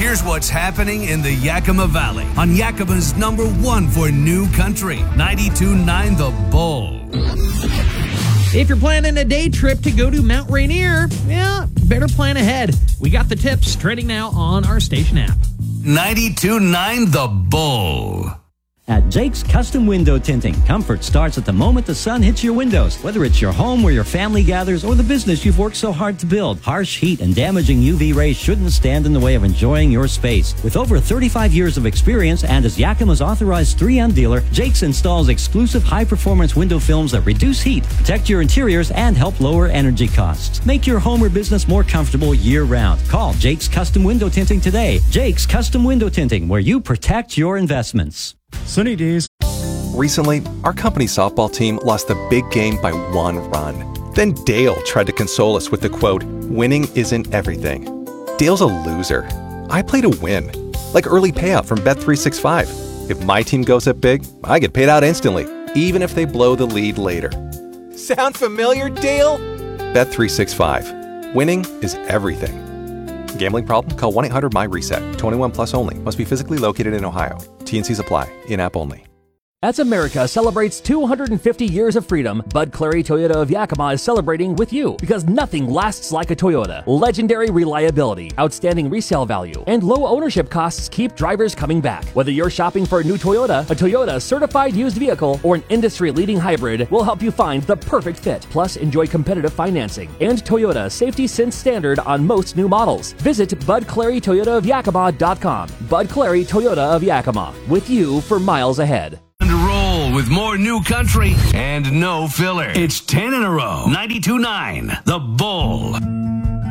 Here's what's happening in the Yakima Valley on Yakima's #1 for new country, 92.9 The Bull. If you're planning a day trip to go to Mount Rainier, better plan ahead. We got the tips trending now on our station app. 92.9 The Bull. At Jake's Custom Window Tinting, comfort starts at the moment the sun hits your windows. Whether it's your home where your family gathers or the business you've worked so hard to build, harsh heat and damaging UV rays shouldn't stand in the way of enjoying your space. With over 35 years of experience and as Yakima's authorized 3M dealer, Jake's installs exclusive high-performance window films that reduce heat, protect your interiors, and help lower energy costs. Make your home or business more comfortable year-round. Call Jake's Custom Window Tinting today. Jake's Custom Window Tinting, where you protect your investments. Sunny days. Recently, our company softball team lost the big game by 1 run. Then Dale tried to console us with the quote, "Winning isn't everything." Dale's a loser. I play to win, like early payout from Bet365. If my team goes up big, I get paid out instantly, even if they blow the lead later. Sound familiar, Dale? Bet365. Winning is everything. Gambling problem? Call 1-800-MY-RESET. 21 plus only. Must be physically located in Ohio. T&Cs apply. In-app only. As America celebrates 250 years of freedom, Bud Clary Toyota of Yakima is celebrating with you because nothing lasts like a Toyota. Legendary reliability, outstanding resale value, and low ownership costs keep drivers coming back. Whether you're shopping for a new Toyota, a Toyota certified used vehicle, or an industry-leading hybrid, we'll help you find the perfect fit. Plus, enjoy competitive financing and Toyota Safety Sense standard on most new models. Visit BudClaryToyotaofYakima.com. Bud Clary Toyota of Yakima, with you for miles ahead. Roll with more new country and no filler. It's 10 in a row. 92.9 The Bull.